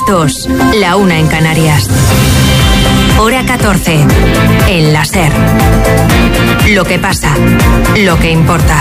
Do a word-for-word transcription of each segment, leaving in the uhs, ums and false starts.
dos, la una en Canarias. Hora catorce, en la SER. Lo que pasa, lo que importa.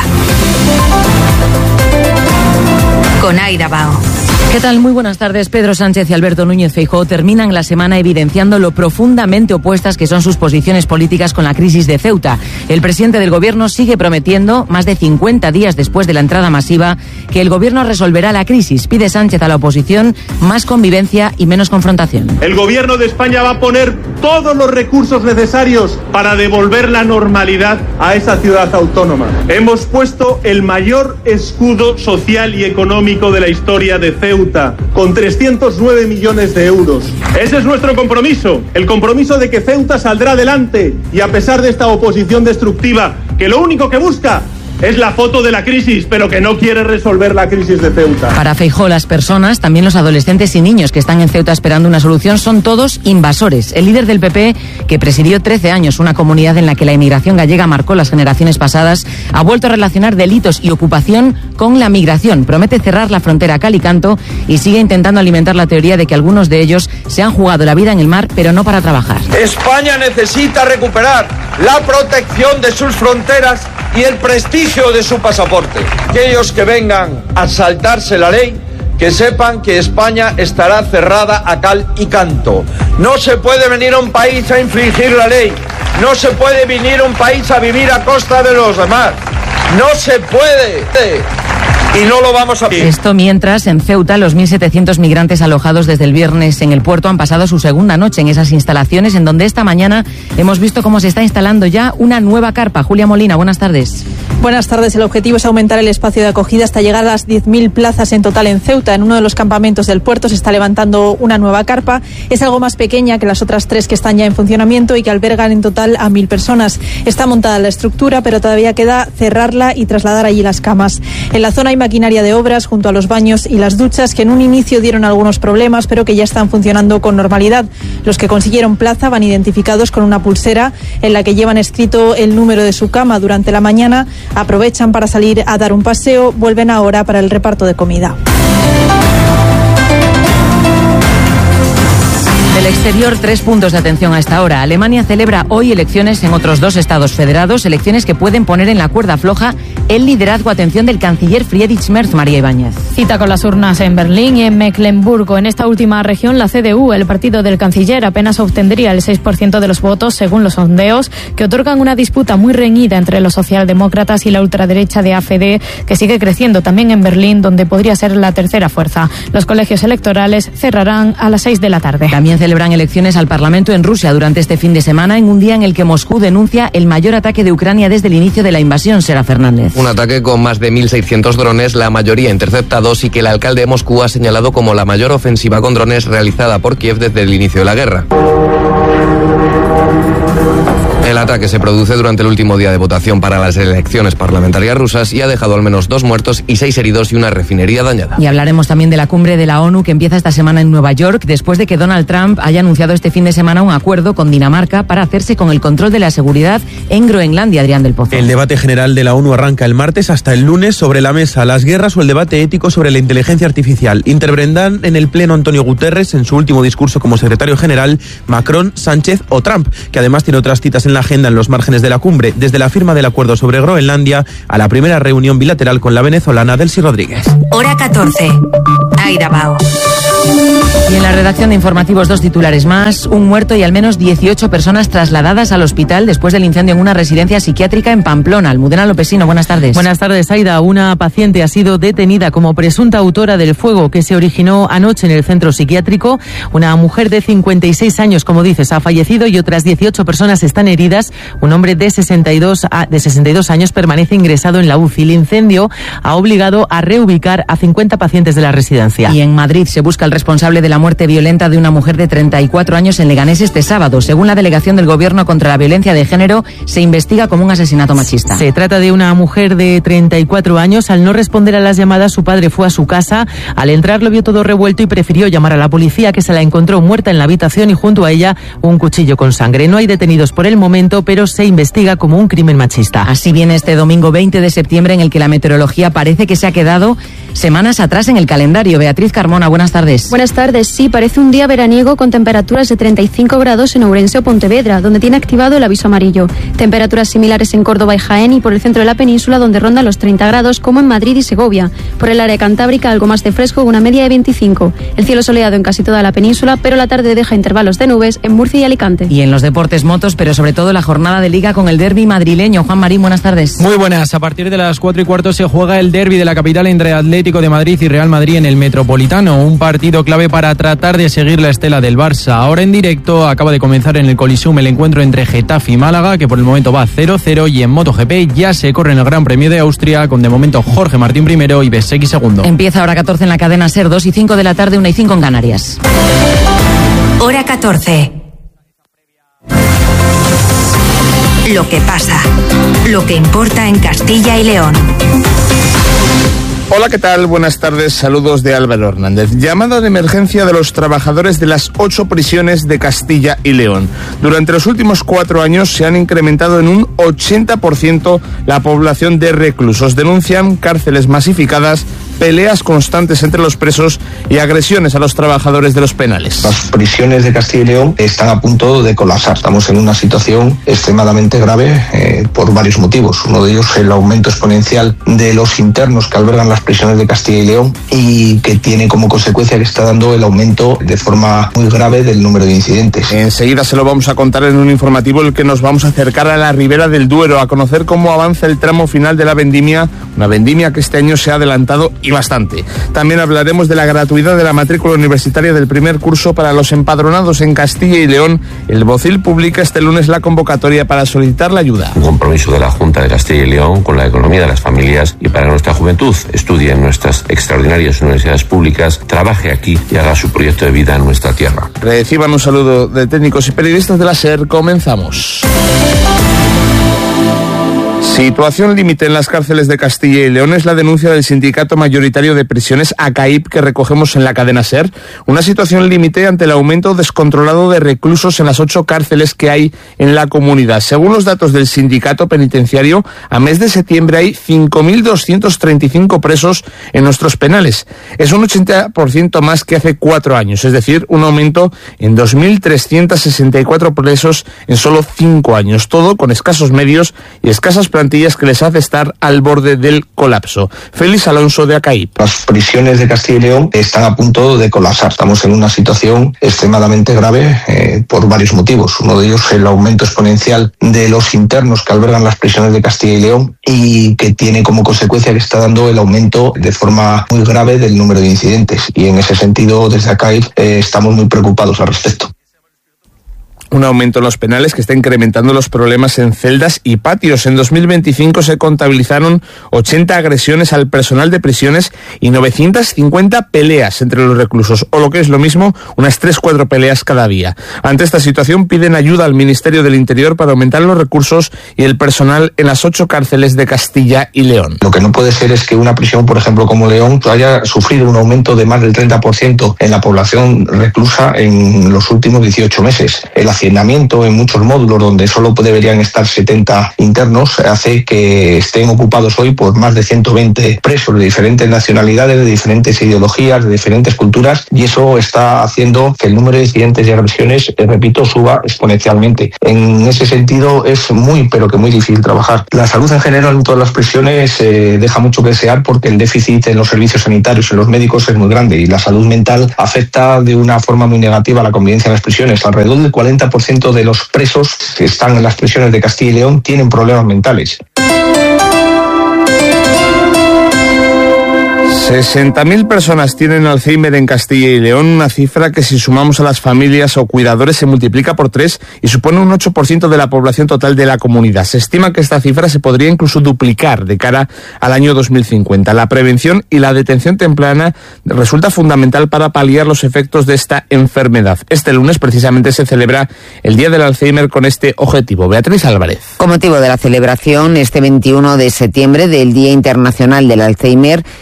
Con Aida Bao. ¿Qué tal? Muy buenas tardes. Pedro Sánchez y Alberto Núñez Feijóo terminan la semana evidenciando lo profundamente opuestas que son sus posiciones políticas con la crisis de Ceuta. El presidente del gobierno sigue prometiendo, más de cincuenta días después de la entrada masiva, que el gobierno resolverá la crisis. Pide Sánchez a la oposición más convivencia y menos confrontación. El gobierno de España va a poner todos los recursos necesarios para devolver la normalidad a esa ciudad autónoma. Hemos puesto el mayor escudo social y económico de la historia de Ceuta, con trescientos nueve millones de euros. Ese es nuestro compromiso, el compromiso de que Ceuta saldrá adelante y a pesar de esta oposición destructiva, que lo único que busca es la foto de la crisis, pero que no quiere resolver la crisis de Ceuta. Para Feijóo, las personas, también los adolescentes y niños que están en Ceuta esperando una solución, son todos invasores. El líder del P P, que presidió trece años una comunidad en la que la inmigración gallega marcó las generaciones pasadas, ha vuelto a relacionar delitos y ocupación con la migración. Promete cerrar la frontera a cal y canto y sigue intentando alimentar la teoría de que algunos de ellos se han jugado la vida en el mar, pero no para trabajar. España necesita recuperar la protección de sus fronteras y el prestigio de su pasaporte. Aquellos que vengan a saltarse la ley, que sepan que España estará cerrada a cal y canto. No se puede venir a un país a infringir la ley. No se puede venir a un país a vivir a costa de los demás. No se puede. Y no lo vamos a ver. Esto mientras, en Ceuta, los mil setecientos migrantes alojados desde el viernes en el puerto han pasado su segunda noche en esas instalaciones, en donde esta mañana hemos visto cómo se está instalando ya una nueva carpa. Julia Molina, buenas tardes. Buenas tardes. El objetivo es aumentar el espacio de acogida hasta llegar a las diez mil plazas en total en Ceuta. En uno de los campamentos del puerto se está levantando una nueva carpa. Es algo más pequeña que las otras tres que están ya en funcionamiento y que albergan en total a mil personas. Está montada la estructura, pero todavía queda cerrarla y trasladar allí las camas. En la zona hay maquinaria de obras junto a los baños y las duchas que en un inicio dieron algunos problemas, pero que ya están funcionando con normalidad. Los que consiguieron plaza van identificados con una pulsera en la que llevan escrito el número de su cama durante la mañana. Aprovechan para salir a dar un paseo, vuelven ahora para el reparto de comida. Del exterior, tres puntos de atención a esta hora. Alemania celebra hoy elecciones en otros dos estados federados, elecciones que pueden poner en la cuerda floja el liderazgo, atención, del canciller Friedrich Merz. María Ibáñez. Cita con las urnas en Berlín y en Mecklemburgo. En esta última región, la C D U, el partido del canciller, apenas obtendría el seis por ciento de los votos, según los sondeos, que otorgan una disputa muy reñida entre los socialdemócratas y la ultraderecha de A F D, que sigue creciendo también en Berlín, donde podría ser la tercera fuerza. Los colegios electorales cerrarán a las seis de la tarde. También celebran elecciones al Parlamento en Rusia durante este fin de semana, en un día en el que Moscú denuncia el mayor ataque de Ucrania desde el inicio de la invasión. Sera Fernández. Un ataque con más de mil seiscientos drones, la mayoría interceptados, y que el alcalde de Moscú ha señalado como la mayor ofensiva con drones realizada por Kiev desde el inicio de la guerra. El ataque se produce durante el último día de votación para las elecciones parlamentarias rusas y ha dejado al menos dos muertos y seis heridos y una refinería dañada. Y hablaremos también de la cumbre de la ONU que empieza esta semana en Nueva York, después de que Donald Trump haya anunciado este fin de semana un acuerdo con Dinamarca para hacerse con el control de la seguridad en Groenlandia. Adrián del Pozo. El debate general de la ONU arranca el martes hasta el lunes. Sobre la mesa, las guerras o el debate ético sobre la inteligencia artificial. Intervendrán en el pleno Antonio Guterres en su último discurso como secretario general, Macron, Sánchez o Trump, que además tiene otras citas en la agenda en los márgenes de la cumbre, desde la firma del acuerdo sobre Groenlandia a la primera reunión bilateral con la venezolana Delcy Rodríguez. Hora catorce. Aida Bao. Y en la redacción de informativos, dos titulares más. Un muerto y al menos dieciocho personas trasladadas al hospital después del incendio en una residencia psiquiátrica en Pamplona. Almudena Lopesino, buenas tardes. Buenas tardes, Aida. Una paciente ha sido detenida como presunta autora del fuego que se originó anoche en el centro psiquiátrico. Una mujer de cincuenta y seis años, como dices, ha fallecido y otras dieciocho personas están heridas. Un hombre de sesenta y dos, de sesenta y dos años permanece ingresado en la U C I. El incendio ha obligado a reubicar a cincuenta pacientes de la residencia. Y en Madrid se busca el responsable de la muerte violenta de una mujer de treinta y cuatro años en Leganés este sábado. Según la delegación del Gobierno contra la Violencia de Género, se investiga como un asesinato machista. Se trata de una mujer de treinta y cuatro años. Al no responder a las llamadas, su padre fue a su casa. Al entrar lo vio todo revuelto y prefirió llamar a la policía, que se la encontró muerta en la habitación y junto a ella un cuchillo con sangre. No hay detenidos por el momento, pero se investiga como un crimen machista. Así viene este domingo veinte de septiembre, en el que la meteorología parece que se ha quedado semanas atrás en el calendario. Beatriz Carmona, buenas tardes. Buenas tardes. Sí, parece un día veraniego con temperaturas de treinta y cinco grados en Ourense o Pontevedra, donde tiene activado el aviso amarillo. Temperaturas similares en Córdoba y Jaén y por el centro de la península, donde rondan los treinta grados, como en Madrid y Segovia. Por el área cantábrica, algo más de fresco, una media de veinticinco. El cielo soleado en casi toda la península, pero la tarde deja intervalos de nubes en Murcia y Alicante. Y en los deportes, motos, pero sobre todo la jornada de Liga con el derbi madrileño. Juan Marín, buenas tardes. Muy buenas. A partir de las cuatro y cuarto se juega el derbi de la capital entre Atlético de Madrid y Real Madrid en el Metropolitano. Un partido clave para tratar de seguir la estela del Barça. Ahora en directo acaba de comenzar en el Coliseum el encuentro entre Getafe y Málaga, que por el momento va cero cero, y en MotoGP ya se corre en el Gran Premio de Austria con de momento Jorge Martín primero y Bezzecchi segundo. Empieza hora catorce en la cadena SER, dos y cinco de la tarde, una y cinco en Canarias. Hora catorce. Lo que pasa, lo que importa en Castilla y León. Hola, ¿qué tal? Buenas tardes, saludos de Álvaro Hernández. Llamada de emergencia de los trabajadores de las ocho prisiones de Castilla y León. Durante los últimos cuatro años se han incrementado en un ochenta por ciento la población de reclusos. Denuncian cárceles masificadas, peleas constantes entre los presos y agresiones a los trabajadores de los penales. Las prisiones de Castilla y León están a punto de colapsar. Estamos en una situación extremadamente grave eh, por varios motivos. Uno de ellos es el aumento exponencial de los internos que albergan las prisiones de Castilla y León y que tiene como consecuencia que está dando el aumento de forma muy grave del número de incidentes. Enseguida se lo vamos a contar en un informativo en el que nos vamos a acercar a la Ribera del Duero a conocer cómo avanza el tramo final de la vendimia, una vendimia que este año se ha adelantado y bastante. También hablaremos de la gratuidad de la matrícula universitaria del primer curso para los empadronados en Castilla y León. El Bocil publica este lunes la convocatoria para solicitar la ayuda. Un compromiso de la Junta de Castilla y León con la economía de las familias y para que nuestra juventud estudie en nuestras extraordinarias universidades públicas, trabaje aquí y haga su proyecto de vida en nuestra tierra. Reciban un saludo de técnicos y periodistas de la SER. Comenzamos. Situación límite en las cárceles de Castilla y León es la denuncia del sindicato mayoritario de prisiones A C A I P que recogemos en la cadena SER. Una situación límite ante el aumento descontrolado de reclusos en las ocho cárceles que hay en la comunidad. Según los datos del sindicato penitenciario, a mes de septiembre hay cinco mil doscientos treinta y cinco presos en nuestros penales. Es un ochenta por ciento más que hace cuatro años, es decir, un aumento en dos mil trescientos sesenta y cuatro presos en solo cinco años. Todo con escasos medios y escasas plantillas que les hace estar al borde del colapso. Félix Alonso de A C A I P. Las prisiones de Castilla y León están a punto de colapsar. Estamos en una situación extremadamente grave eh, por varios motivos. Uno de ellos es el aumento exponencial de los internos que albergan las prisiones de Castilla y León y que tiene como consecuencia que está dando el aumento de forma muy grave del número de incidentes. Y en ese sentido, desde A C A I P eh, estamos muy preocupados al respecto. Un aumento en los penales que está incrementando los problemas en celdas y patios. En dos mil veinticinco se contabilizaron ochenta agresiones al personal de prisiones y novecientas cincuenta peleas entre los reclusos, o lo que es lo mismo, unas tres cuatro peleas cada día. Ante esta situación piden ayuda al Ministerio del Interior para aumentar los recursos y el personal en las ocho cárceles de Castilla y León. Lo que no puede ser es que una prisión, por ejemplo, como León, haya sufrido un aumento de más del treinta por ciento en la población reclusa en los últimos dieciocho meses. El hacinamiento en muchos módulos donde solo deberían estar setenta internos hace que estén ocupados hoy por más de ciento veinte presos de diferentes nacionalidades, de diferentes ideologías, de diferentes culturas, y eso está haciendo que el número de incidentes y agresiones, eh, repito, suba exponencialmente. En ese sentido es muy, pero que muy difícil trabajar. La salud en general en todas las prisiones eh, deja mucho que desear porque el déficit en los servicios sanitarios, en los médicos, es muy grande, y la salud mental afecta de una forma muy negativa a la convivencia en las prisiones. Alrededor del cuarenta por ciento de los presos que están en las prisiones de Castilla y León tienen problemas mentales. sesenta mil personas tienen Alzheimer en Castilla y León, una cifra que si sumamos a las familias o cuidadores se multiplica por tres y supone un ocho por ciento de la población total de la comunidad. Se estima que esta cifra se podría incluso duplicar de cara al año dos mil cincuenta. La prevención y la detención temprana resulta fundamental para paliar los efectos de esta enfermedad. Este lunes precisamente se celebra el Día del Alzheimer con este objetivo. Beatriz Álvarez. Con motivo de la celebración este veintiuno de septiembre del Día Internacional del Alzheimer, desde la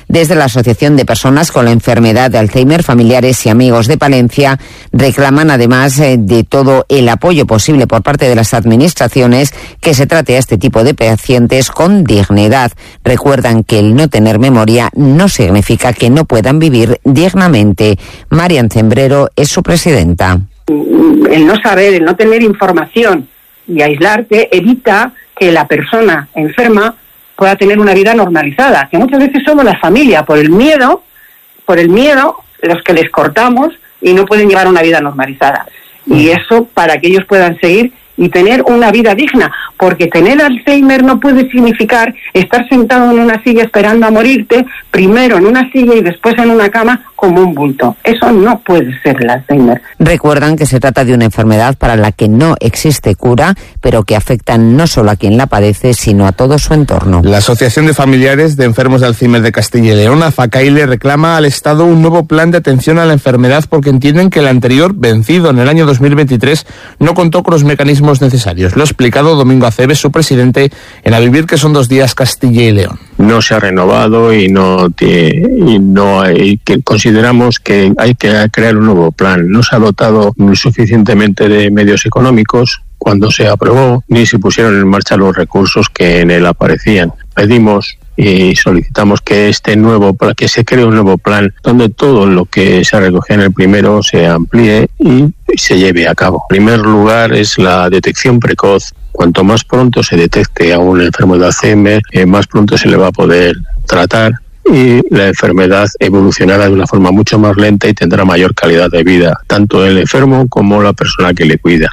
la Asociación de Personas con la Enfermedad de Alzheimer, familiares y amigos de Palencia reclaman además de todo el apoyo posible por parte de las administraciones que se trate a este tipo de pacientes con dignidad. Recuerdan que el no tener memoria no significa que no puedan vivir dignamente. Marian Cembrero es su presidenta. El no saber, el no tener información y aislarte evita que la persona enferma pueda tener una vida normalizada, que muchas veces somos la familia, por el miedo, por el miedo, los que les cortamos y no pueden llevar una vida normalizada. Y eso para que ellos puedan seguir y tener una vida digna, porque tener Alzheimer no puede significar estar sentado en una silla esperando a morirte, primero en una silla y después en una cama como un bulto. Eso no puede ser el Alzheimer. Recuerdan que se trata de una enfermedad para la que no existe cura, pero que afecta no solo a quien la padece, sino a todo su entorno. La Asociación de Familiares de Enfermos de Alzheimer de Castilla y León, AFACAILE, reclama al Estado un nuevo plan de atención a la enfermedad porque entienden que el anterior, vencido en el año dos mil veintitrés, no contó con los mecanismos necesarios. Lo ha explicado Domingo Aceves, su presidente, en A Vivir, que son dos días Castilla y León. No se ha renovado y no, tiene, y no hay que consideramos que hay que crear un nuevo plan. No se ha dotado suficientemente de medios económicos cuando se aprobó, ni se pusieron en marcha los recursos que en él aparecían. Pedimos y solicitamos que este nuevo que se cree un nuevo plan donde todo lo que se recogía en el primero se amplíe y se lleve a cabo. En primer lugar es la detección precoz. Cuanto más pronto se detecte a un enfermo de Alzheimer, eh, más pronto se le va a poder tratar y la enfermedad evolucionará de una forma mucho más lenta y tendrá mayor calidad de vida, tanto el enfermo como la persona que le cuida.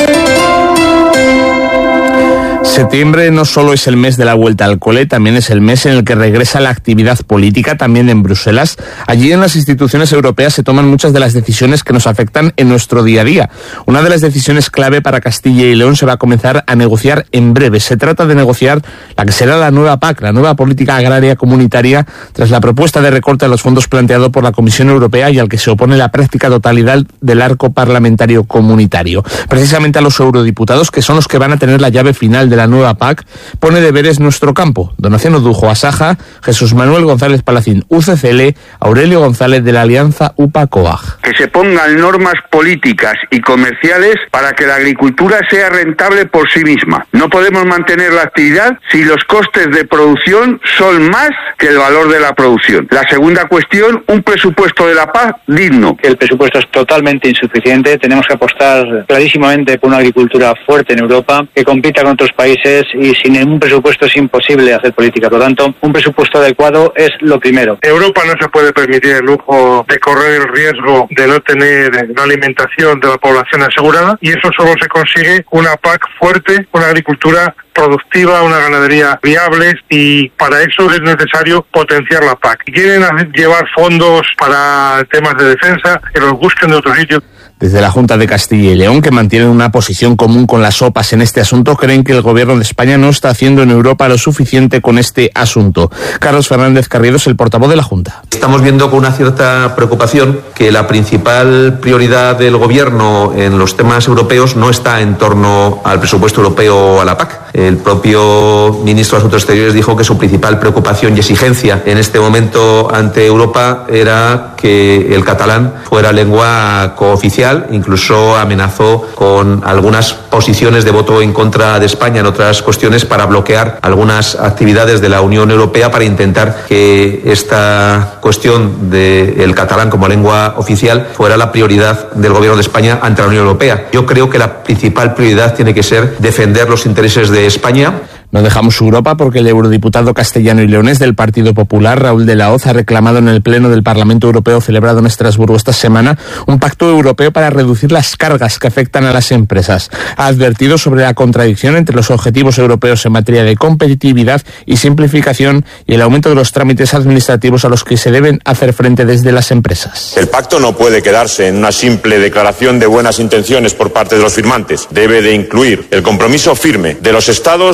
Septiembre no solo es el mes de la vuelta al cole, también es el mes en el que regresa la actividad política, también en Bruselas. Allí en las instituciones europeas se toman muchas de las decisiones que nos afectan en nuestro día a día. Una de las decisiones clave para Castilla y León se va a comenzar a negociar en breve. Se trata de negociar la que será la nueva P A C, la nueva Política Agraria Comunitaria, tras la propuesta de recorte de los fondos planteado por la Comisión Europea y al que se opone la práctica totalidad del arco parlamentario comunitario. Precisamente a los eurodiputados, que son los que van a tener la llave final de la nueva P A C, pone deberes nuestro campo. Donación Odujo, Asaja, Jesús Manuel González Palacín, U C C L, Aurelio González de la Alianza U P A C O A G. Que se pongan normas políticas y comerciales para que la agricultura sea rentable por sí misma. No podemos mantener la actividad si los costes de producción son más que el valor de la producción. La segunda cuestión, un presupuesto de la P A C digno. El presupuesto es totalmente insuficiente. Tenemos que apostar clarísimamente por una agricultura fuerte en Europa que compita con otros países y sin un presupuesto es imposible hacer política. Por lo tanto, un presupuesto adecuado es lo primero. Europa no se puede permitir el lujo de correr el riesgo de no tener la alimentación de la población asegurada y eso solo se consigue una P A C fuerte, una agricultura productiva, una ganadería viable y para eso es necesario potenciar la P A C. Si quieren llevar fondos para temas de defensa, que los busquen de otros sitios. Desde la Junta de Castilla y León, que mantienen una posición común con las OPAs en este asunto, creen que el gobierno de España no está haciendo en Europa lo suficiente con este asunto. Carlos Fernández Carriedo es el portavoz de la Junta. Estamos viendo con una cierta preocupación que la principal prioridad del gobierno en los temas europeos no está en torno al presupuesto europeo o a la P A C. El propio ministro de Asuntos Exteriores dijo que su principal preocupación y exigencia en este momento ante Europa era que el catalán fuera lengua cooficial, incluso amenazó con algunas posiciones de voto en contra de España en otras cuestiones para bloquear algunas actividades de la Unión Europea para intentar que esta cuestión del catalán como lengua oficial fuera la prioridad del gobierno de España ante la Unión Europea. Yo creo que la principal prioridad tiene que ser defender los intereses de España. No dejamos Europa porque el eurodiputado castellano y leonés del Partido Popular, Raúl de la Hoz, ha reclamado en el Pleno del Parlamento Europeo celebrado en Estrasburgo esta semana un pacto europeo para reducir las cargas que afectan a las empresas. Ha advertido sobre la contradicción entre los objetivos europeos en materia de competitividad y simplificación y el aumento de los trámites administrativos a los que se deben hacer frente desde las empresas. El pacto no puede quedarse en una simple declaración de buenas intenciones por parte de los firmantes. Debe de incluir el compromiso firme de los Estados para asumir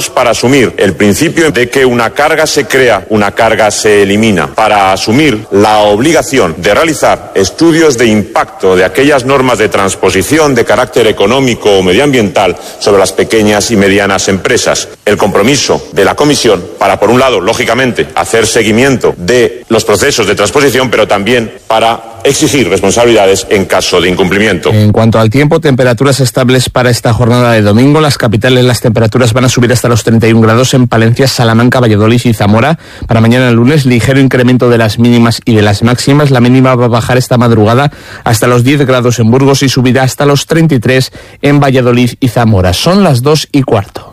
asumir el principio de que una carga se crea, una carga se elimina, para asumir la obligación de realizar estudios de impacto de aquellas normas de transposición de carácter económico o medioambiental sobre las pequeñas y medianas empresas. El compromiso de la Comisión para, por un lado, lógicamente, hacer seguimiento de los procesos de transposición, pero también para exigir responsabilidades en caso de incumplimiento. En cuanto al tiempo, temperaturas estables para esta jornada de domingo. Las capitales, las temperaturas van a subir hasta los treinta y un grados en Palencia, Salamanca, Valladolid y Zamora. Para mañana lunes, ligero incremento de las mínimas y de las máximas. La mínima va a bajar esta madrugada hasta los diez grados en Burgos y subirá hasta los treinta y tres en Valladolid y Zamora. Son las dos y cuarto.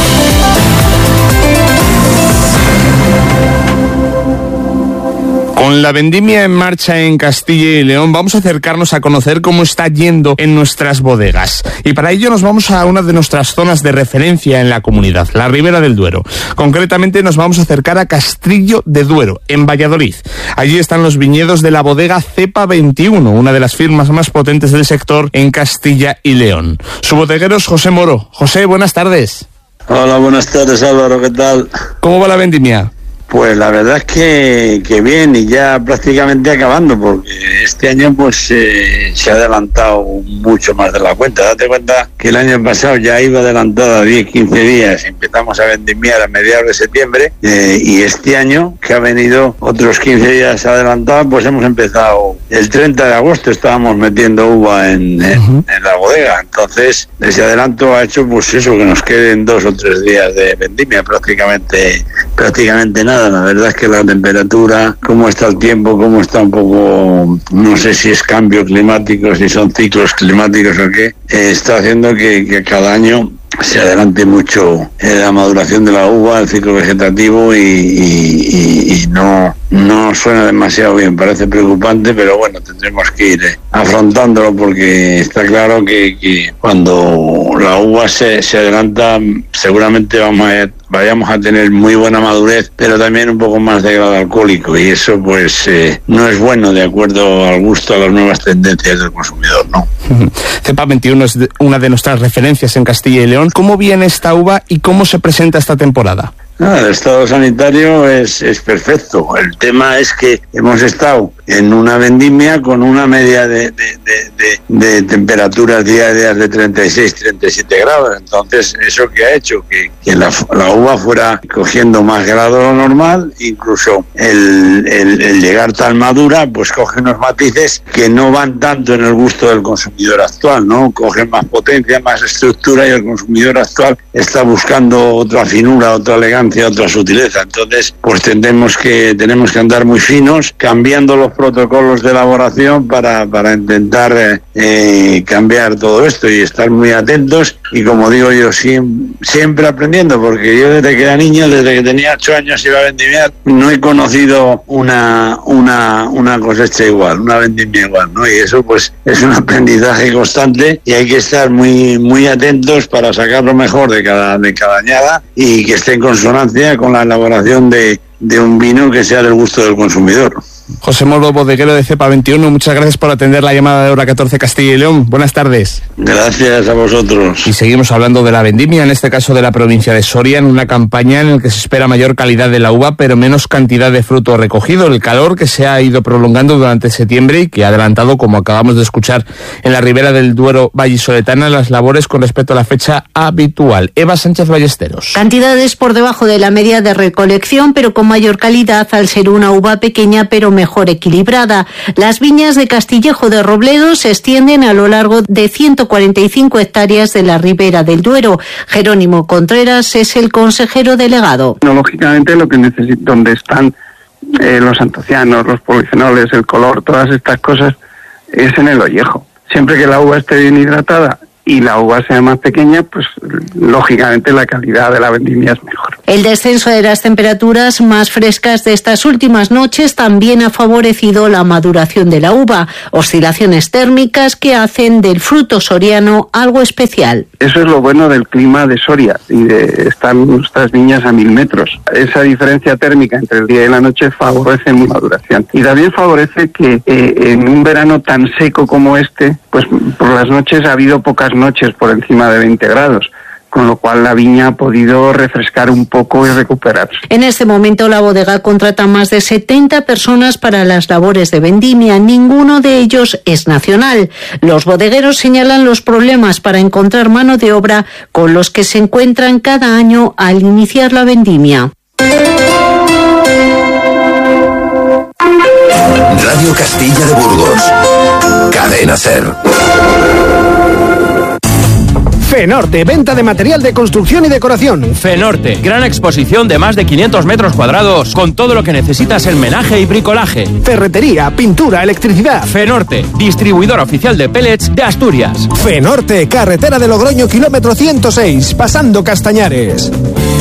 Con la vendimia en marcha en Castilla y León, vamos a acercarnos a conocer cómo está yendo en nuestras bodegas. Y para ello nos vamos a una de nuestras zonas de referencia en la comunidad, la Ribera del Duero. Concretamente nos vamos a acercar a Castrillo de Duero, en Valladolid. Allí están los viñedos de la bodega Cepa veintiuno, una de las firmas más potentes del sector en Castilla y León. Su bodeguero es José Moro. José, buenas tardes. Hola, buenas tardes, Álvaro, ¿qué tal? ¿Cómo va la vendimia? Pues la verdad es que, que bien, y ya prácticamente acabando, porque este año pues eh, se ha adelantado mucho más de la cuenta. Date cuenta que el año pasado ya iba adelantada diez, quince días, empezamos a vendimiar a mediados de septiembre, eh, y este año, que ha venido otros quince días adelantados, pues hemos empezado el treinta de agosto, estábamos metiendo uva en, en, uh-huh. en la bodega. Entonces, ese adelanto ha hecho pues eso, que nos queden dos o tres días de vendimia, prácticamente, prácticamente nada. La verdad es que la temperatura, cómo está el tiempo, cómo está un poco, no sé si es cambio climático, si son ciclos climáticos o qué, eh, está haciendo que, que cada año se adelante mucho eh, la maduración de la uva, el ciclo vegetativo, y, y, y, y no, no suena demasiado bien. Parece preocupante, pero bueno, tendremos que ir eh, afrontándolo, porque está claro que, que cuando la uva se, se adelanta, seguramente vamos a, vayamos a tener muy buena madurez, pero también un poco más de grado alcohólico, y eso pues eh, no es bueno de acuerdo al gusto, a las nuevas tendencias del consumidor, ¿no? Cepa veintiuno es una de nuestras referencias en Castilla y León. ¿Cómo viene esta uva y cómo se presenta esta temporada? Ah, el estado sanitario es, es perfecto. El tema es que hemos estado en una vendimia con una media de, de, de, de, de temperaturas diarias de treinta y seis, treinta y siete grados. Entonces, eso que ha hecho que, que la, la uva fuera cogiendo más grado de lo normal, incluso el, el, el llegar tan madura, pues coge unos matices que no van tanto en el gusto del consumidor actual, ¿no? Cogen más potencia, más estructura, y el consumidor actual está buscando otra finura, otra elegancia, otra sutileza. Entonces, pues tendremos que tenemos que andar muy finos, cambiando los protocolos de elaboración para, para intentar eh, eh, cambiar todo esto y estar muy atentos, y como digo yo, siempre, siempre aprendiendo, porque yo desde que era niño, desde que tenía ocho años iba a vendimiar, no he conocido una, una, una cosecha igual, una vendimia igual, ¿no? Y eso pues es un aprendizaje constante, y hay que estar muy, muy atentos para sacar lo mejor de cada, de cada añada, y que esté en consonancia con la elaboración de, de un vino que sea del gusto del consumidor. José Moro, bodeguero de Cepa veintiuno, muchas gracias por atender la llamada de Hora catorce Castilla y León. Buenas tardes. Gracias a vosotros. Y seguimos hablando de la vendimia, en este caso de la provincia de Soria, en una campaña en la que se espera mayor calidad de la uva, pero menos cantidad de fruto recogido. El calor que se ha ido prolongando durante septiembre y que ha adelantado, como acabamos de escuchar, en la Ribera del Duero vallisoletana, las labores con respecto a la fecha habitual. Eva Sánchez Ballesteros. Cantidades por debajo de la media de recolección, pero con mayor calidad al ser una uva pequeña, pero mejor equilibrada. Las viñas de Castillejo de Robledo se extienden a lo largo de ciento cuarenta y cinco hectáreas de la Ribera del Duero. Jerónimo Contreras es el consejero delegado. No, lógicamente lo que necesito, donde están eh, los antocianos, los polifenoles, el color, todas estas cosas, es en el ollejo. Siempre que la uva esté bien hidratada y la uva sea más pequeña, pues lógicamente la calidad de la vendimia es mejor. El descenso de las temperaturas más frescas de estas últimas noches también ha favorecido la maduración de la uva, oscilaciones térmicas que hacen del fruto soriano algo especial. Eso es lo bueno del clima de Soria, y de están nuestras viñas a mil metros. Esa diferencia térmica entre el día y la noche favorece mi maduración. Y también favorece que eh, en un verano tan seco como este, pues por las noches ha habido pocas noches por encima de veinte grados. con lo cual la viña ha podido refrescar un poco y recuperarse. En este momento la bodega contrata más de setenta personas para las labores de vendimia. Ninguno de ellos es nacional. Los bodegueros señalan los problemas para encontrar mano de obra con los que se encuentran cada año al iniciar la vendimia. Radio Castilla de Burgos. Cadena SER. Fenorte, venta de material de construcción y decoración. Fenorte, gran exposición de más de quinientos metros cuadrados con todo lo que necesitas en menaje y bricolaje. Ferretería, pintura, electricidad. Fenorte, distribuidor oficial de pellets de Asturias. Fenorte, carretera de Logroño, kilómetro ciento seis, pasando Castañares.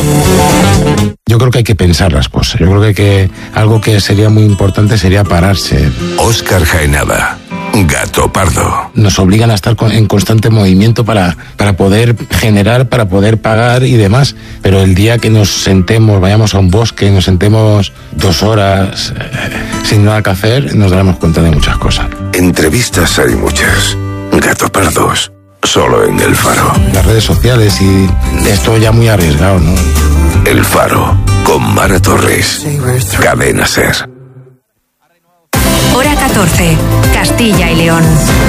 Yo creo que hay que pensar las cosas. Yo creo que, hay que algo que sería muy importante sería pararse. Óscar Jaenada. Gato Pardo. Nos obligan a estar en constante movimiento para, para poder generar, para poder pagar y demás. Pero el día que nos sentemos, vayamos a un bosque, nos sentemos dos horas eh, sin nada que hacer, nos daremos cuenta de muchas cosas. Entrevistas hay muchas. Gato Pardos, solo en El Faro. Las redes sociales y esto ya muy arriesgado, ¿no? El Faro, con Mara Torres. Cadena SER. Hora catorce, Castilla y León.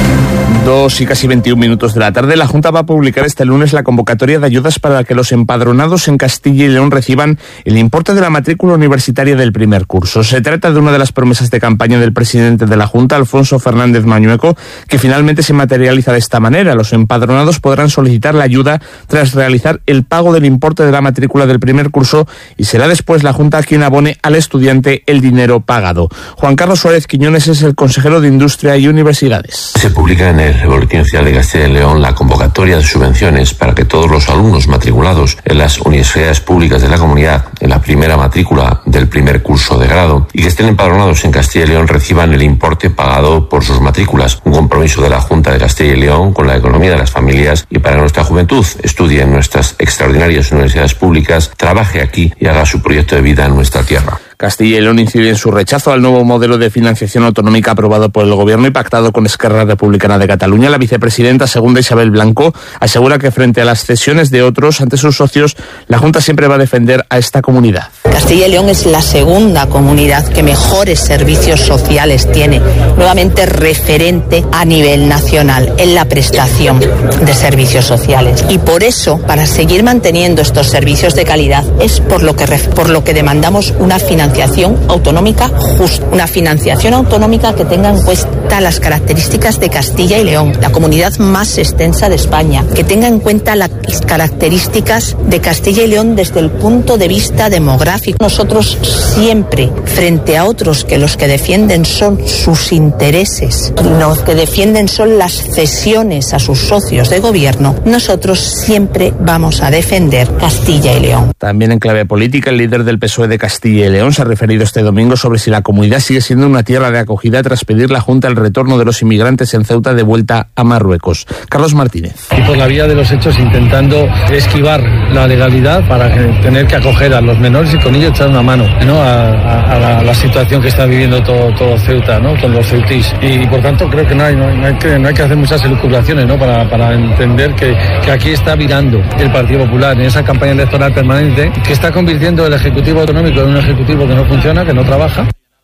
Dos y casi veintiún minutos de la tarde, la Junta va a publicar este lunes la convocatoria de ayudas para que los empadronados en Castilla y León reciban el importe de la matrícula universitaria del primer curso. Se trata de una de las promesas de campaña del presidente de la Junta, Alfonso Fernández Mañueco, que finalmente se materializa de esta manera. Los empadronados podrán solicitar la ayuda tras realizar el pago del importe de la matrícula del primer curso y será después la Junta quien abone al estudiante el dinero pagado. Juan Carlos Suárez Quiñones es el consejero de Industria y Universidades. Se publica en el Boletín Oficial de Castilla y León la convocatoria de subvenciones para que todos los alumnos matriculados en las universidades públicas de la comunidad en la primera matrícula del primer curso de grado y que estén empadronados en Castilla y León reciban el importe pagado por sus matrículas. Un compromiso de la Junta de Castilla y León con la economía de las familias y para que nuestra juventud estudie en nuestras extraordinarias universidades públicas, trabaje aquí y haga su proyecto de vida en nuestra tierra. Castilla y León incide en su rechazo al nuevo modelo de financiación autonómica aprobado por el Gobierno y pactado con Esquerra Republicana de Cataluña. La vicepresidenta segunda Isabel Blanco asegura que frente a las cesiones de otros ante sus socios, la Junta siempre va a defender a esta comunidad. Castilla y León es la segunda comunidad que mejores servicios sociales tiene, nuevamente referente a nivel nacional en la prestación de servicios sociales. Y por eso, para seguir manteniendo estos servicios de calidad, es por lo que, por lo que demandamos una financiación financiación autonómica justa, una financiación autonómica que tenga en cuenta las características de Castilla y León, la comunidad más extensa de España, que tenga en cuenta las características de Castilla y León desde el punto de vista demográfico. Nosotros siempre, frente a otros que los que defienden son sus intereses, los que defienden son las cesiones a sus socios de gobierno, nosotros siempre vamos a defender Castilla y León. También en clave política, el líder del P S O E de Castilla y León se ha referido este domingo sobre si la comunidad sigue siendo una tierra de acogida tras pedir la Junta el retorno de los inmigrantes en Ceuta de vuelta a Marruecos. Carlos Martínez. Y por la vía de los hechos intentando esquivar la legalidad para tener que acoger a los menores y con ello echar una mano, ¿no? a, a, a la, la situación que está viviendo todo, todo Ceuta, ¿no? Con los ceutís. Y por tanto creo que no hay, no, no hay, que, no hay que hacer muchas elucubraciones, ¿no? para, para entender que, que aquí está virando el Partido Popular en esa campaña electoral permanente que está convirtiendo el Ejecutivo Autonómico en un Ejecutivo que no funciona, que no trabaja.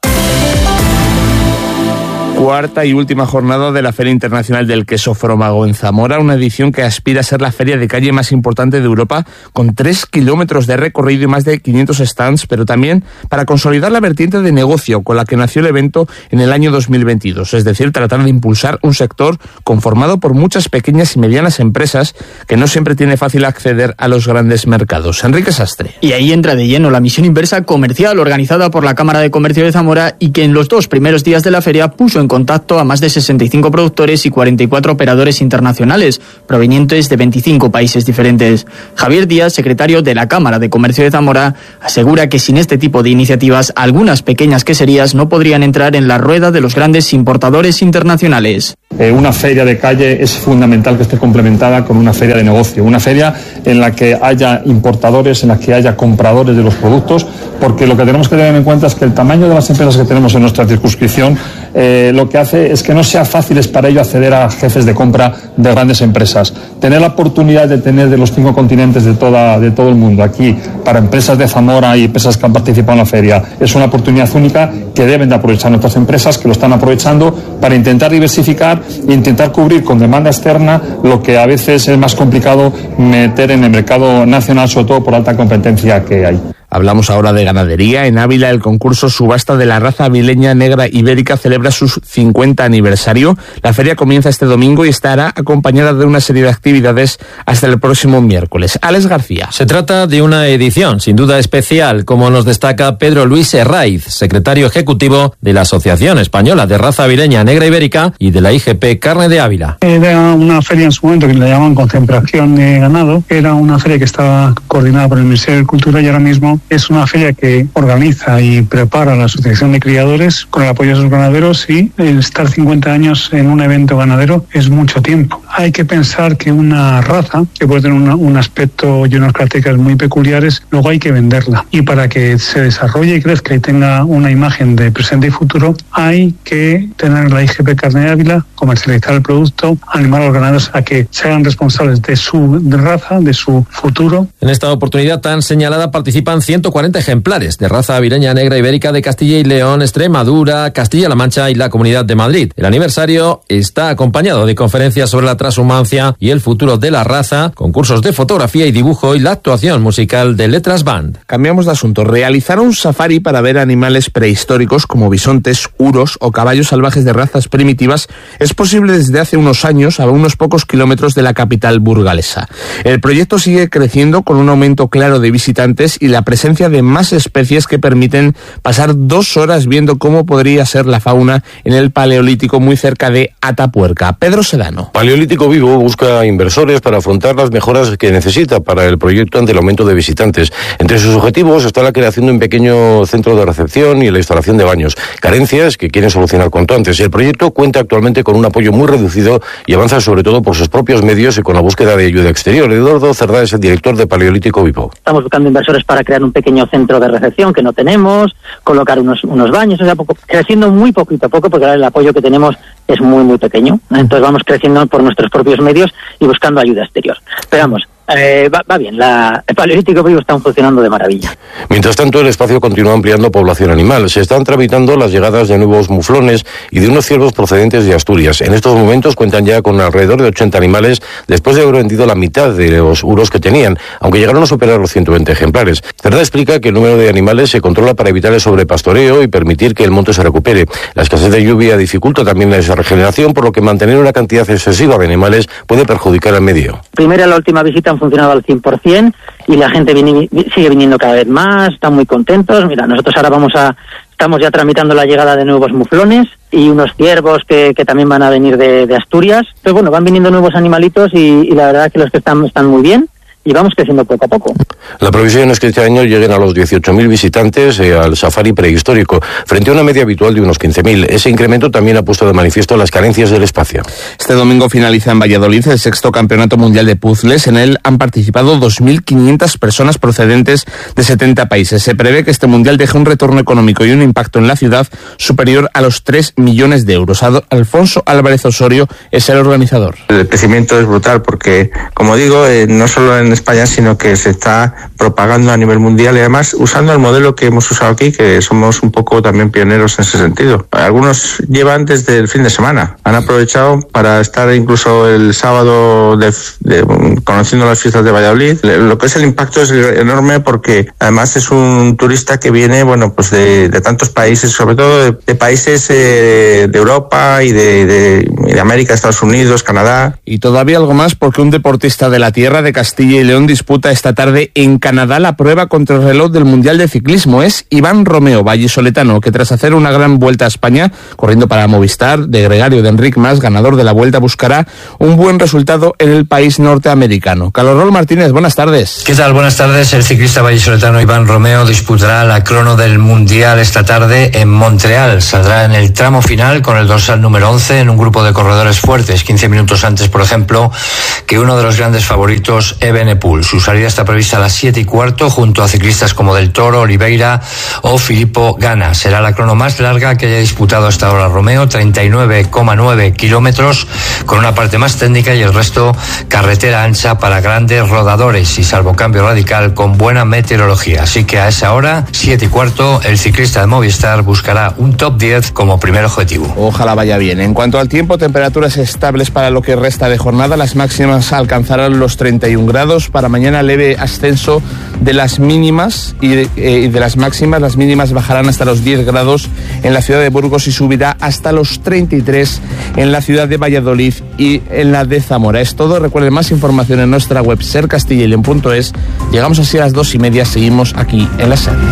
Cuarta y última jornada de la Feria Internacional del Queso Fromago en Zamora, una edición que aspira a ser la feria de calle más importante de Europa, con tres kilómetros de recorrido y más de quinientos stands, pero también para consolidar la vertiente de negocio con la que nació el evento en el año dos mil veintidós, es decir, tratar de impulsar un sector conformado por muchas pequeñas y medianas empresas que no siempre tiene fácil acceder a los grandes mercados. Enrique Sastre. Y ahí entra de lleno la misión inversa comercial organizada por la Cámara de Comercio de Zamora y que en los dos primeros días de la feria puso en contacto a más de sesenta y cinco productores y cuarenta y cuatro operadores internacionales, provenientes de veinticinco países diferentes. Javier Díaz, secretario de la Cámara de Comercio de Zamora, asegura que sin este tipo de iniciativas, algunas pequeñas queserías no podrían entrar en la rueda de los grandes importadores internacionales. Eh, una feria de calle es fundamental que esté complementada con una feria de negocio, una feria en la que haya importadores, en la que haya compradores de los productos, porque lo que tenemos que tener en cuenta es que el tamaño de las empresas que tenemos en nuestra circunscripción eh, lo que hace es que no sea fácil para ello acceder a jefes de compra de grandes empresas. Tener la oportunidad de tener de los cinco continentes de, toda, de todo el mundo aquí, para empresas de Zamora y empresas que han participado en la feria, es una oportunidad única que deben de aprovechar nuestras empresas, que lo están aprovechando para intentar diversificar e intentar cubrir con demanda externa lo que a veces es más complicado meter en el mercado nacional, sobre todo por la alta competencia que hay. Hablamos ahora de ganadería. En Ávila, el concurso Subasta de la raza avileña negra ibérica celebra su cincuenta aniversario. La feria comienza este domingo y estará acompañada de una serie de actividades hasta el próximo miércoles. Alex García. Se trata de una edición sin duda especial, como nos destaca Pedro Luis Herraiz, secretario ejecutivo de la Asociación Española de Raza Avileña Negra Ibérica y de la I G P Carne de Ávila. Era una feria en su momento que le llamaban Concentración de Ganado. Era una feria que estaba coordinada por el Ministerio de Cultura y ahora mismo es una feria que organiza y prepara la Asociación de Criadores con el apoyo de sus ganaderos, y el estar cincuenta años en un evento ganadero es mucho tiempo. Hay que pensar que una raza que puede tener una, un aspecto y unas características muy peculiares, luego hay que venderla. Y para que se desarrolle y crezca y tenga una imagen de presente y futuro, hay que tener la I G P Carne de Ávila, comercializar el producto, animar a los ganaderos a que se hagan responsables de su raza, de su futuro. En esta oportunidad tan señalada participan ciento cuarenta ejemplares de raza avileña negra ibérica de Castilla y León, Extremadura, Castilla-La Mancha y la Comunidad de Madrid. El aniversario está acompañado de conferencias sobre la transhumancia y el futuro de la raza, concursos de fotografía y dibujo y la actuación musical de Letras Band. Cambiamos de asunto. Realizar un safari para ver animales prehistóricos como bisontes, uros o caballos salvajes de razas primitivas es posible desde hace unos años a unos pocos kilómetros de la capital burgalesa. El proyecto sigue creciendo con un aumento claro de visitantes y la presencia de más especies que permiten pasar dos horas viendo cómo podría ser la fauna en el Paleolítico muy cerca de Atapuerca. Pedro Sedano. Paleolítico Vivo busca inversores para afrontar las mejoras que necesita para el proyecto ante el aumento de visitantes. Entre sus objetivos está la creación de un pequeño centro de recepción y la instalación de baños, carencias que quieren solucionar cuanto antes. El proyecto cuenta actualmente con un apoyo muy reducido y avanza sobre todo por sus propios medios y con la búsqueda de ayuda exterior. Eduardo Cerdá es el director de Paleolítico Vivo. Estamos buscando inversores para crear un pequeño centro de recepción que no tenemos, colocar unos, unos baños, o sea, poco, creciendo muy poquito a poco, porque ahora el apoyo que tenemos es muy, muy pequeño. Entonces vamos creciendo por nuestros propios medios y buscando ayuda exterior. Pero vamos, Eh, va, va bien, la, el Paleolítico Vivo está funcionando de maravilla. Mientras tanto, el espacio continúa ampliando población animal. Se están tramitando las llegadas de nuevos muflones y de unos ciervos procedentes de Asturias. En estos momentos cuentan ya con alrededor de ochenta animales, después de haber vendido la mitad de los uros que tenían, aunque llegaron a superar los ciento veinte ejemplares. Cerdá explica que el número de animales se controla para evitar el sobrepastoreo y permitir que el monte se recupere. La escasez de lluvia dificulta también esa regeneración, por lo que mantener una cantidad excesiva de animales puede perjudicar al medio. Primero, la última visita han funcionado al cien por ciento y la gente viene, sigue viniendo cada vez más, están muy contentos. Mira, nosotros ahora vamos a, estamos ya tramitando la llegada de nuevos muflones y unos ciervos que, que también van a venir de, de Asturias. Entonces, bueno, van viniendo nuevos animalitos y, y la verdad es que los que están, están muy bien. Y vamos creciendo poco a poco. La previsión es que este año lleguen a los dieciocho mil visitantes eh, al safari prehistórico, frente a una media habitual de unos quince mil. Ese incremento también ha puesto de manifiesto las carencias del espacio. Este domingo finaliza en Valladolid el sexto Campeonato Mundial de Puzzles. En él han participado dos mil quinientas personas procedentes de setenta países. Se prevé que este mundial deje un retorno económico y un impacto en la ciudad superior a los tres millones de euros. Alfonso Álvarez Osorio es el organizador. El crecimiento es brutal porque, como digo, eh, no solo en España, sino que se está propagando a nivel mundial y además usando el modelo que hemos usado aquí, que somos un poco también pioneros en ese sentido. Algunos llevan desde el fin de semana, han aprovechado para estar incluso el sábado de, de, conociendo las fiestas de Valladolid. Lo que es el impacto es enorme porque además es un turista que viene, bueno, pues de, de tantos países, sobre todo de, de países eh, de Europa y de, de, de América, Estados Unidos, Canadá. Y todavía algo más porque un deportista de la tierra de Castilla y León disputa esta tarde en Canadá la prueba contra el reloj del Mundial de Ciclismo. Es Iván Romeo, vallisoletano, que tras hacer una gran vuelta a España, corriendo para Movistar, de gregario de Enric Mas, ganador de la Vuelta, buscará un buen resultado en el país norteamericano. Carlos Rol Martínez, buenas tardes. ¿Qué tal? Buenas tardes. El ciclista vallisoletano Iván Romeo disputará la crono del Mundial esta tarde en Montreal. Saldrá en el tramo final con el dorsal número once en un grupo de corredores fuertes, quince minutos antes, por ejemplo, que uno de los grandes favoritos, Eben Benepul. Su salida está prevista a las siete y cuarto junto a ciclistas como Del Toro, Oliveira o Filippo Ganna. Será la crono más larga que haya disputado hasta ahora Romeo, treinta y nueve coma nueve kilómetros, con una parte más técnica y el resto carretera ancha para grandes rodadores y salvo cambio radical con buena meteorología. Así que a esa hora, siete y cuarto, el ciclista de Movistar buscará un top diez como primer objetivo. Ojalá vaya bien. En cuanto al tiempo, temperaturas estables para lo que resta de jornada. Las máximas alcanzarán los treinta y un grados. Para mañana leve ascenso de las mínimas y de, eh, y de las máximas. Las mínimas bajarán hasta los diez grados en la ciudad de Burgos y subirá hasta los treinta y tres en la ciudad de Valladolid y en la de Zamora. Es todo. Recuerden más información en nuestra web ser castilla y león punto es. Llegamos así a las dos y media. Seguimos aquí en la SER.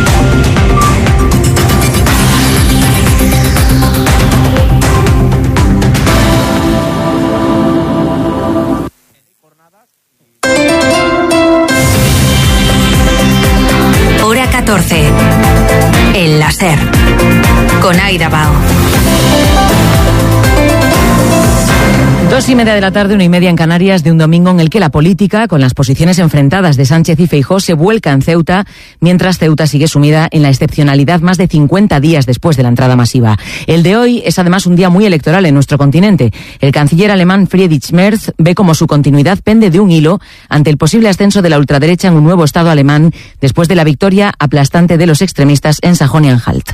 Hora catorce. El láser. Con Aida Bao. Dos y media de la tarde, una y media en Canarias, de un domingo en el que la política, con las posiciones enfrentadas de Sánchez y Feijóo, se vuelca en Ceuta, mientras Ceuta sigue sumida en la excepcionalidad más de cincuenta días después de la entrada masiva. El de hoy es además un día muy electoral en nuestro continente. El canciller alemán Friedrich Merz ve como su continuidad pende de un hilo ante el posible ascenso de la ultraderecha en un nuevo Estado alemán después de la victoria aplastante de los extremistas en Sajonia-Anhalt.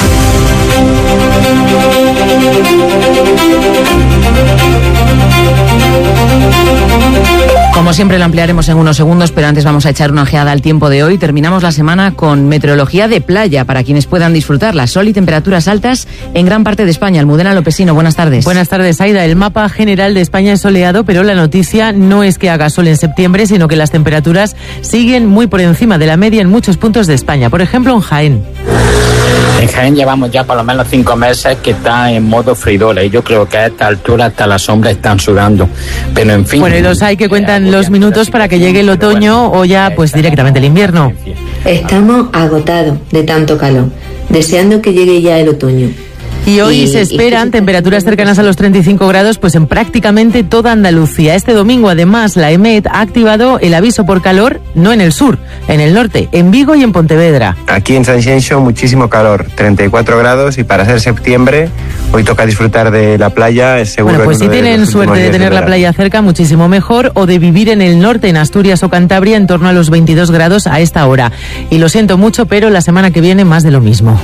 Como siempre lo ampliaremos en unos segundos, pero antes vamos a echar una ojeada al tiempo de hoy. Terminamos la semana con meteorología de playa para quienes puedan disfrutarla. Sol y temperaturas altas en gran parte de España. Almudena Lopesino, buenas tardes. Buenas tardes, Aida. El mapa general de España es soleado, pero la noticia no es que haga sol en septiembre, sino que las temperaturas siguen muy por encima de la media en muchos puntos de España. Por ejemplo, en Jaén. En Jaén llevamos ya por lo menos cinco meses que está en modo freidora y yo creo que a esta altura hasta las sombras están sudando. Pero en fin. Bueno, y los hay que cuentan los minutos para que llegue el otoño o ya pues directamente el invierno. Estamos agotados de tanto calor, deseando que llegue ya el otoño. Y hoy y, se esperan temperaturas cercanas a los treinta y cinco grados pues en prácticamente toda Andalucía. Este domingo además la EMET ha activado el aviso por calor, no en el sur, en el norte, en Vigo y en Pontevedra. Aquí en San Xenxo muchísimo calor, treinta y cuatro grados y para ser septiembre hoy toca disfrutar de la playa, es seguro. Bueno, pues si tienen suerte de tener la playa cerca, muchísimo mejor, o de vivir en el norte, en Asturias o Cantabria, en torno a los veintidós grados a esta hora. Y lo siento mucho, pero la semana que viene más de lo mismo.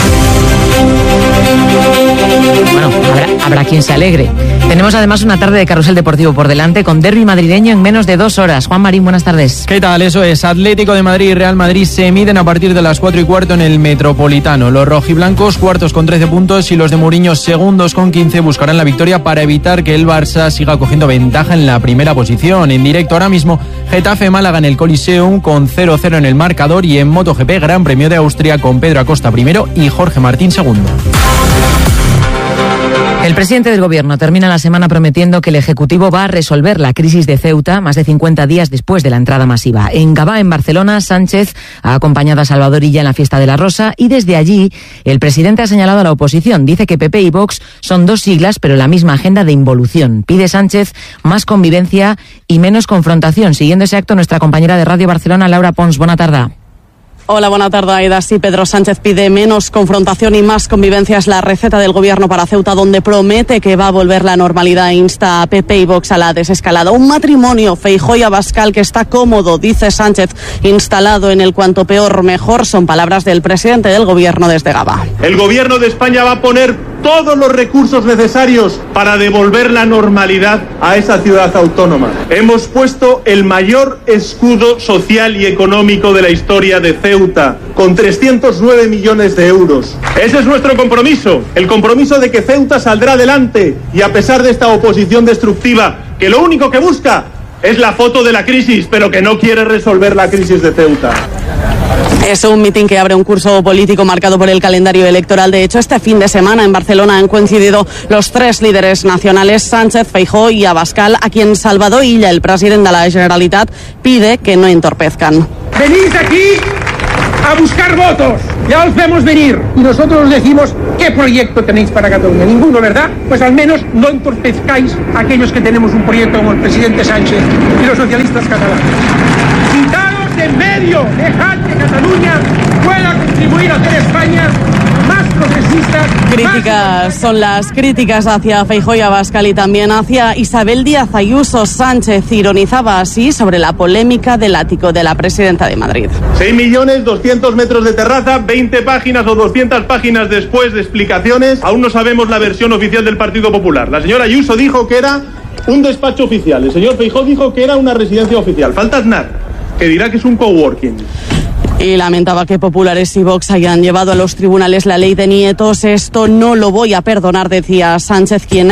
Bueno, habrá, habrá quien se alegre. Tenemos además una tarde de carrusel deportivo por delante con derbi madrileño en menos de dos horas. Juan Marín, buenas tardes. ¿Qué tal? Eso es. Atlético de Madrid y Real Madrid se miden a partir de las cuatro y cuarto en el Metropolitano. Los rojiblancos cuartos con trece puntos y los de Mourinho segundos con quince buscarán la victoria para evitar que el Barça siga cogiendo ventaja en la primera posición. En directo ahora mismo, Getafe Málaga en el Coliseum con cero cero en el marcador y en MotoGP Gran Premio de Austria con Pedro Acosta primero y Jorge Martín segundo. El presidente del Gobierno termina la semana prometiendo que el Ejecutivo va a resolver la crisis de Ceuta más de cincuenta días después de la entrada masiva. En Gavá, en Barcelona, Sánchez ha acompañado a Salvador Illa en la Fiesta de la Rosa y desde allí el presidente ha señalado a la oposición. Dice que P P y Vox son dos siglas pero la misma agenda de involución. Pide Sánchez más convivencia y menos confrontación. Siguiendo ese acto, nuestra compañera de Radio Barcelona, Laura Pons. Buena tarde. Hola, buena tarde, Aida. Sí, Pedro Sánchez pide menos confrontación y más convivencia. Es la receta del Gobierno para Ceuta, donde promete que va a volver la normalidad e insta a P P y Vox a la desescalada. Un matrimonio, Feijóo y Abascal, que está cómodo, dice Sánchez, instalado en el cuanto peor mejor. Son palabras del presidente del Gobierno desde Gavá. El Gobierno de España va a poner todos los recursos necesarios para devolver la normalidad a esa ciudad autónoma. Hemos puesto el mayor escudo social y económico de la historia de Ceuta, con trescientos nueve millones de euros. Ese es nuestro compromiso, el compromiso de que Ceuta saldrá adelante y a pesar de esta oposición destructiva, que lo único que busca es la foto de la crisis, pero que no quiere resolver la crisis de Ceuta. Es un mitin que abre un curso político marcado por el calendario electoral. De hecho, este fin de semana en Barcelona han coincidido los tres líderes nacionales, Sánchez, Feijóo y Abascal, a quien Salvador Illa, el presidente de la Generalitat, pide que no entorpezcan. Venís aquí a buscar votos, ya os vemos venir. Y nosotros os decimos que ¿Qué proyecto tenéis para Cataluña? Ninguno, ¿verdad? Pues al menos no entorpezcáis a aquellos que tenemos un proyecto como el presidente Sánchez y los socialistas catalanes. Quitaros de en medio, dejad que Cataluña pueda contribuir a hacer España más progresista. Críticas son las críticas hacia Feijóo y Abascal y también hacia Isabel Díaz Ayuso. Sánchez ironizaba así sobre la polémica del ático de la presidenta de Madrid. seis millones doscientos metros de terraza, veinte páginas o doscientas páginas después de explicaciones. Aún no sabemos la versión oficial del Partido Popular. La señora Ayuso dijo que era un despacho oficial. El señor Feijóo dijo que era una residencia oficial. Falta Aznar, que dirá que es un coworking. Y lamentaba que Populares y Vox hayan llevado a los tribunales la ley de nietos. Esto no lo voy a perdonar, decía Sánchez, quien